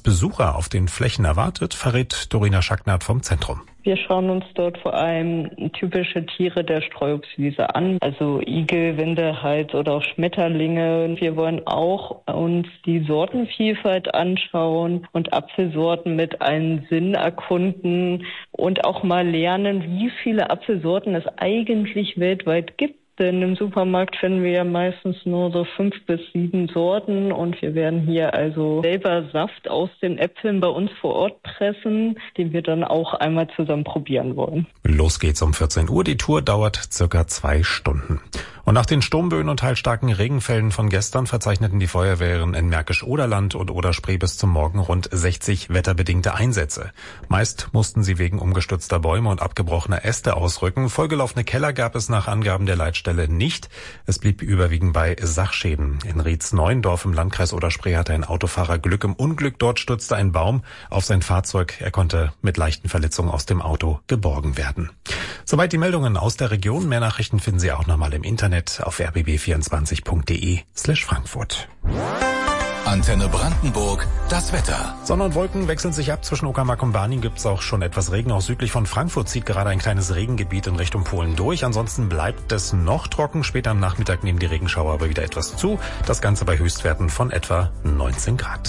Besucher auf den Flächen erwartet, verrät Dorina Schacknath vom Zentrum. Wir schauen uns dort vor allem typische Tiere der Streuobstwiese an, also Igel, Windehals oder auch Schmetterlinge. Wir wollen auch uns die Sortenvielfalt anschauen und Apfelsorten mit einem Sinn erkunden und auch mal lernen, wie viele Apfelsorten es eigentlich weltweit gibt. Denn im Supermarkt finden wir ja meistens nur so 5 bis 7 Sorten und wir werden hier also selber Saft aus den Äpfeln bei uns vor Ort pressen, den wir dann auch einmal zusammen probieren wollen. Los geht's um 14 Uhr. Die Tour dauert circa 2 Stunden. Und nach den Sturmböen und teilstarken Regenfällen von gestern verzeichneten die Feuerwehren in Märkisch-Oderland und Oder-Spree bis zum Morgen rund 60 wetterbedingte Einsätze. Meist mussten sie wegen umgestürzter Bäume und abgebrochener Äste ausrücken. Vollgelaufene Keller gab es nach Angaben der Leitstelle nicht. Es blieb überwiegend bei Sachschäden. In Rietz-Neuendorf im Landkreis Oder-Spree hatte ein Autofahrer Glück im Unglück. Dort stürzte ein Baum auf sein Fahrzeug. Er konnte mit leichten Verletzungen aus dem Auto geborgen werden. Soweit die Meldungen aus der Region. Mehr Nachrichten finden Sie auch nochmal im Internet auf rbb24.de/Frankfurt. Antenne Brandenburg, das Wetter. Sonne und Wolken wechseln sich ab. Zwischen Uckermark und Barnim gibt's auch schon etwas Regen. Auch südlich von Frankfurt zieht gerade ein kleines Regengebiet in Richtung Polen durch. Ansonsten bleibt es noch trocken. Später am Nachmittag nehmen die Regenschauer aber wieder etwas zu. Das Ganze bei Höchstwerten von etwa 19 Grad.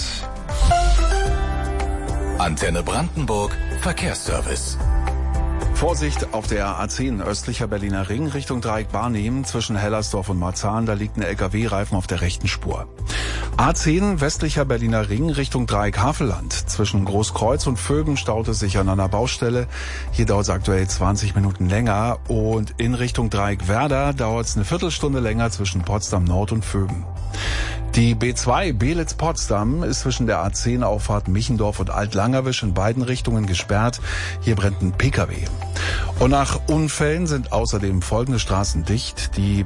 Antenne Brandenburg, Verkehrsservice. Vorsicht auf der A10 östlicher Berliner Ring Richtung Dreieck Barnim zwischen Hellersdorf und Marzahn. Da liegt ein LKW-Reifen auf der rechten Spur. A10 westlicher Berliner Ring Richtung Dreieck Havelland. Zwischen Großkreuz und Vögen staut es sich an einer Baustelle. Hier dauert es aktuell 20 Minuten länger. Und in Richtung Dreieck Werder dauert es eine Viertelstunde länger zwischen Potsdam Nord und Vögen. Die B2 Belitz-Potsdam ist zwischen der A10-Auffahrt Michendorf und Alt-Langerwisch in beiden Richtungen gesperrt. Hier brennt ein PKW. Und nach Unfällen sind außerdem folgende Straßen dicht. Die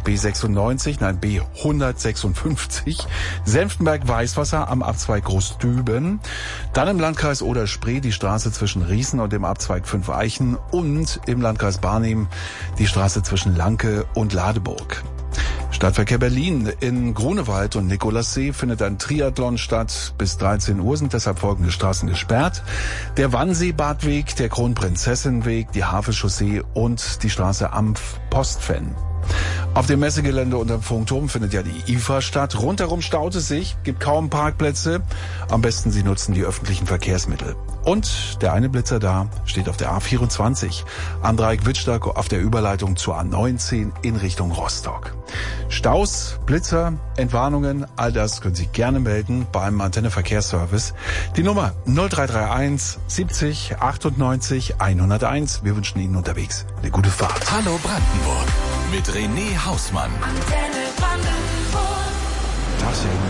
B156 Senftenberg-Weißwasser am Abzweig Großdüben. Dann im Landkreis Oder-Spree die Straße zwischen Riesen und dem Abzweig 5 Eichen. Und im Landkreis Barnim die Straße zwischen Lanke und Ladeburg. Stadtverkehr Berlin. In Grunewald und Nikolassee findet ein Triathlon statt. Bis 13 Uhr sind deshalb folgende Straßen gesperrt. Der Wannsee-Badweg, der Kronprinzessin-Weg, die Havelchaussee und die Straße am Postfen. Auf dem Messegelände unterm Funkturm findet ja die IFA statt. Rundherum staut es sich, gibt kaum Parkplätze. Am besten Sie nutzen die öffentlichen Verkehrsmittel. Und der eine Blitzer da steht auf der A24 am Dreieck Wittstock auf der Überleitung zur A19 in Richtung Rostock. Staus, Blitzer, Entwarnungen, all das können Sie gerne melden beim Antenne Verkehrsservice. Die Nummer 0331 70 98 101. Wir wünschen Ihnen unterwegs eine gute Fahrt. Hallo Brandenburg mit René Hausmann. Antenne Brandenburg. Tag,